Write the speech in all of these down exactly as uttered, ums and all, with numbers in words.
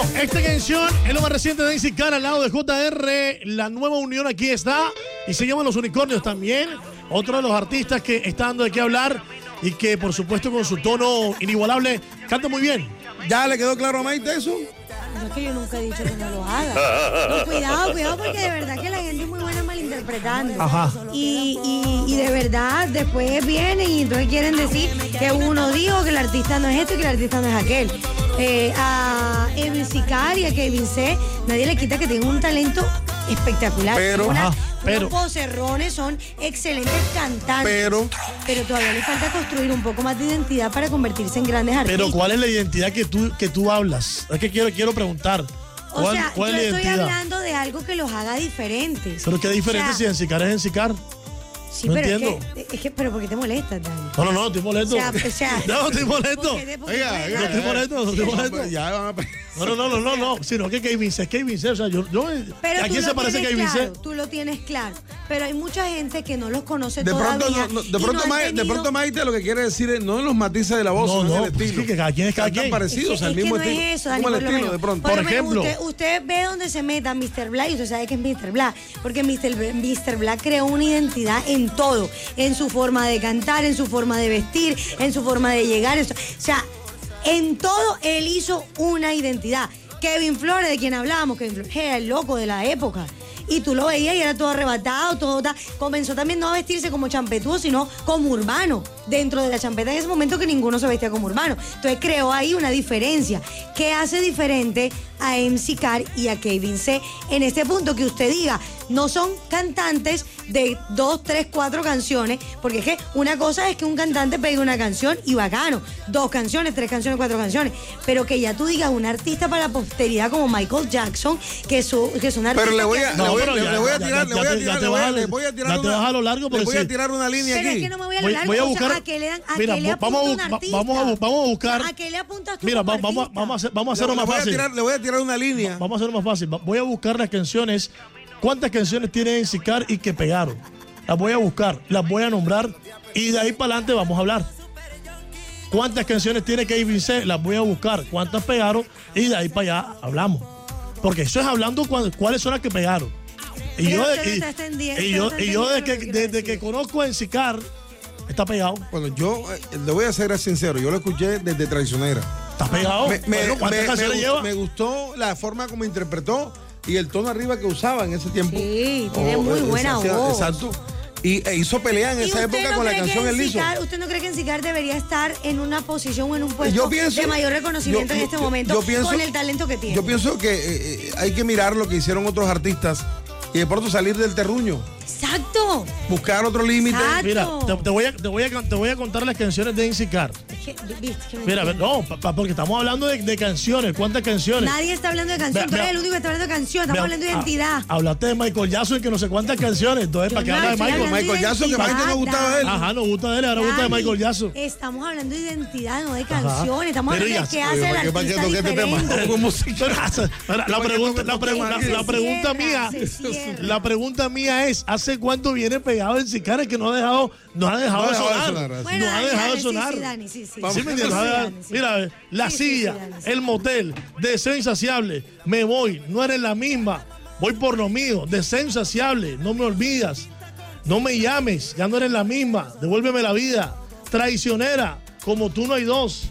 Esta canción es lo más reciente de Daisy Cara al lado de J R. La nueva unión aquí está y se llaman Los Unicornios también. Otro de los artistas que está dando de qué hablar y que, por supuesto, con su tono inigualable, canta muy bien. ¿Ya le quedó claro a Maite eso? No es que yo nunca he dicho que no lo haga. No, cuidado, cuidado, porque de verdad que la gente es muy buena malinterpretando. Ajá. Y, y, y de verdad, después vienen y entonces quieren decir que uno dijo que el artista no es esto y que el artista no es aquel. Eh, a M C Car y a Kevin C, nadie le quita que tienen un talento espectacular. Pero, Una, ajá, pero. unos vocerrones, son excelentes cantantes. Pero. Pero todavía le falta construir un poco más de identidad para convertirse en grandes artistas. Pero ¿cuál es la identidad que tú, que tú hablas? Es que quiero, quiero preguntar. O ¿Cuál, sea, cuál yo es la estoy identidad? hablando de algo que los haga diferentes. Pero qué diferente O sea, si Encicar es Encicar. Sí, no pero entiendo. Es que, es que, pero ¿por qué te molestas, Dani? No, no, no, estoy molesto. O sea, o sea, no, estoy molesto. ¿por qué te- por qué Oiga, te- oiga, No estoy molesto, no estoy molesto. Ya van a... No, no, no, no, no, no. Sino que Kevin C es Kevin C. O sea, yo, yo Pero ¿a tú quién lo se parece tienes Kevin claro, C? tú lo tienes claro. Pero hay mucha gente que no los conoce De todavía. pronto, no, no, de, y pronto no han Maite, de tenido- pronto Maite lo que quiere decir es no en los matices de la voz, No, sino en no, el pues estilo. es que cada quien es cada Están quien. parecidos, Es que, al es que mismo no estilo. es eso, Dani, como el por lo estilo, menos. de pronto. Por, Por lo menos, ejemplo. usted, usted ve donde se meta mister Black y usted sabe que es mister Black. Porque mister B- mister Black creó una identidad en todo. En su forma de cantar, en su forma de vestir, en su forma de llegar. eso- O sea, en todo él hizo una identidad. Kevin Flores, de quien hablábamos, Kevin Flores era el loco de la época. Y tú lo veías y era todo arrebatado, todo ta- comenzó también no a vestirse como champetudo, sino como urbano. Dentro de la champeta en ese momento que ninguno se vestía como urbano. Entonces creó ahí una diferencia. ¿Qué hace diferente a M C Car y a Kevin C en este punto? Que usted diga, no son cantantes de dos, tres, cuatro canciones, porque es que una cosa es que un cantante pegue una canción y bacano, dos canciones, tres canciones, cuatro canciones, pero que ya tú digas un artista para la posteridad como Michael Jackson, que, su, que es un artista Pero le voy a, que- le voy, pero le- ya- le voy a ya- tirar, ya- le voy a ya te- tirar, ya te le voy a- vas a- le voy a tirar ya te una- vas a lo largo le porque voy a sí. tirar una línea Pero aquí. es que no me voy a lo Voy, largo, voy a o sea, buscar. ¿a qué le dan, a mira, qué le vamos, apunta un a, bu- artista? vamos, a, bu- vamos a buscar. ¿A qué le apuntas tú Mira, como va- vamos, a- artista? vamos, a hacer, vamos a Le, hacerlo le más voy a fácil. tirar, le voy a tirar una línea. Vamos a hacerlo más fácil. Va- Voy a buscar las canciones. ¿Cuántas canciones tiene Encicar y que pegaron? Las voy a buscar, las voy a nombrar y de ahí para adelante vamos a hablar. ¿Cuántas canciones tiene Kevin C? Las voy a buscar. ¿Cuántas pegaron? Y de ahí para allá hablamos. Porque eso es hablando cuál- cuáles son las que pegaron. Y Pero yo, usted de- no y- está extendiendo- y usted yo, no está y yo desde entendiendo que, lo que quiero desde que decir. conozco a Encicar, está pegado. Bueno, yo eh, le voy a ser sincero, yo lo escuché desde Traicionera. Está pegado. Me, me- Bueno, ¿cuántas me- canciones me lleva? gustó, me gustó la forma como interpretó y el tono arriba que usaba en ese tiempo. Sí, tiene muy eh, buena hacía- voz. Exacto. Y e hizo pelea en ¿Y esa usted época no con la cree que canción El Liso. Encicar- ¿Usted no cree que Encicar debería estar en una posición o en un puesto Yo pienso- de mayor reconocimiento yo- en este yo- momento yo pienso- con el talento que tiene? Yo pienso que eh, eh, hay que mirar lo que hicieron otros artistas y de pronto salir del terruño, Exacto. buscar otro límite. Exacto. Mira, te, te voy a, te, voy a, te voy a contar las canciones de Encicar. Es que, viste, que me Mira, a ver, entiendo. no, pa- pa- porque estamos hablando de, de canciones. ¿Cuántas canciones? Nadie está hablando de canción, Vea, tú eres vea. el único que está hablando de canción, estamos Vea, hablando de ah, identidad. Hablaste de Michael Jackson y que no sé cuántas canciones. Entonces, Yo ¿para qué no hablas de estoy Michael? hablando de Michael Jackson, que identidad, Michael no gustaba de él. Ajá, nos gusta de él, ahora gusta de Dani, Michael Jackson. Estamos hablando de identidad, no de canciones. Estamos Pero hablando de ya- qué Oye, hace el ¿para qué- para qué artista toqué este tema? diferente. Como música. Pero, la, la pregunta, la, pregunta, la, la pregunta mía, Se cierra. la pregunta mía es, ¿hace cuánto viene pegado el Sicara que no ha dejado, no ha dejado No ha de dejado de sonar? sonar, así. Bueno, no ha Dani, dejado Dani, de sí, sonar. sí, Dani, sí, sí. ¿Sí Sí, me entiendes? sí, Ah, Dani, sí. Mira, la Sí, sí, sí, silla, Dani, sí. el motel, deseo insaciable, me voy, no eres la misma, voy por lo mío, deseo insaciable, no me olvidas, no me llames, ya no eres la misma, devuélveme la vida, traicionera, como tú no hay dos.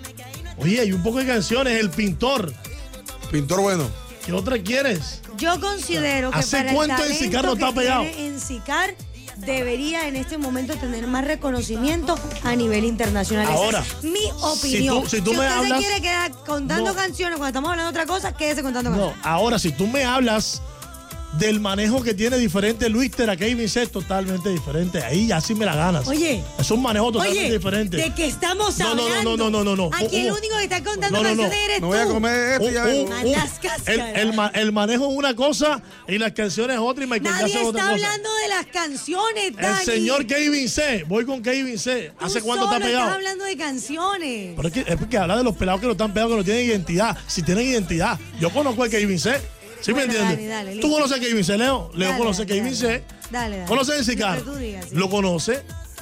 Oye, hay un poco de canciones, El Pintor, Pintor bueno. ¿qué otra quieres? Yo considero que ¿Hace para cuánto el Encicar talento no está que pegado? tiene Encicar debería en este momento tener más reconocimiento a nivel internacional. Ahora, Esa es mi opinión. tú- si tú me usted hablas- se quiere quedar contando No. canciones cuando estamos hablando de otra cosa, quédese contando No, canciones. ahora si tú me hablas del manejo que tiene diferente Luíster a Kevin C, es totalmente diferente. Ahí ya sí me la ganas. Oye. Es un manejo totalmente Oye, diferente. ¿de qué estamos No, no, no, hablando? no, no, no, no. Aquí el Uh, uh. único que está contando No, no, no. canciones eres Me voy a tú. comer esto y ya Un- vengo. un- Malas el, cáscaras. el ma- el manejo es una cosa y las canciones es otra y Michael Nadie Jackson es otra está cosa. hablando de las canciones, El Dani. señor Kevin C, voy con Kevin C. Tú ¿Hace cuánto solo está pegado? estás hablando de canciones. Pero es, que, es porque habla de los pelados que no están pegados, que no tienen identidad. Si tienen identidad, yo conozco a Kevin C. ¿Sí Bueno, me entiendes? dale, dale, ¿Tú listo. conoces a Kevin C, Leo? Leo Dale, conoce a dale, Kevin dale. C. Dale, dale. ¿Conoces a Lo Encicar? que tú digas, sí. Lo conoce.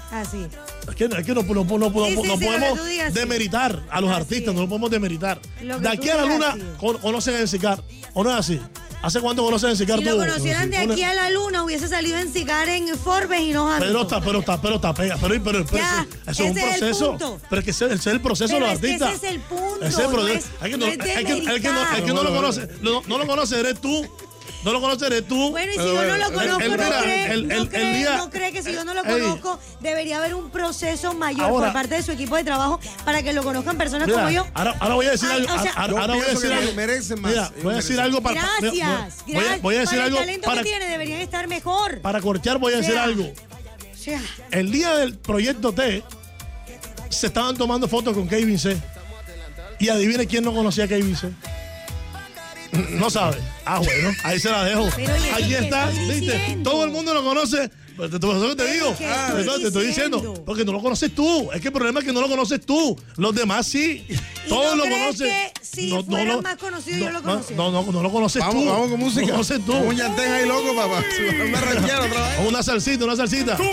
Así. Es que, es que no, no, no, no, Sí, no sí, sí, lo que podemos tú digas, sí. demeritar a los Así artistas, es. no lo podemos demeritar. Lo que De tú aquí a la digas, luna sí. con- conocen a Ensicar, ¿o no es así? ¿Hace cuánto conocen a Ensicar Si tú? lo conocieran de Una- aquí a la luna, hubiese salido en Cigar en Forbes y no Pero está, pero está, pero está pega. Pero, pero, pero Ya, eso, eso es un ese es el proceso. punto. Pero es que ese, ese es el proceso Pero de los es que artistas. ese es el punto, Ese es el no proceso. es- Es que no no, es es que- es que no, es que no lo demeritar. conoce. No, no lo conoce, eres tú. No lo conoce, eres tú. Bueno, y si Pero, yo no bueno, lo el- conozco, el- no, mira, cree, el- no, el- el cree, día- no cree que si yo no lo Ey. conozco, debería haber un proceso mayor Ahora- por parte de su equipo de trabajo para que lo conozcan personas Mira, como yo. ahora, ahora voy a decir Ay, algo. o sea- ahora, Yo ahora voy a pienso decir que algo. merecen más, Mira, ellos voy a decir merecen. algo para. Gracias, voy a- gracias. Voy a decir para algo el talento para, que tiene deberían estar mejor. para cortear. Voy a O decir sea, algo. O sea, El día del proyecto T se estaban tomando fotos con Kevin C. Y adivine quién no conocía a Kevin C. No sabe. Ah, bueno, ahí se la dejo. Pero, ¿y eso Aquí qué está, estoy ¿viste? diciendo? Todo el mundo lo conoce. Pero te, por eso que te Pero, digo. ¿qué Ah, estoy entonces te estoy diciendo. diciendo? Porque no lo conoces tú. Es que el problema es que no lo conoces tú. Los demás sí. ¿Y Todos no lo crees conocen. que si fueran más conocidos, yo lo conociera? No, no, no, no lo conoces Vamos, tú. vamos con música. No lo conoces tú. Un llantén ahí loco, papá. Se va a arranquear otra vez. Una salsita, una salsita.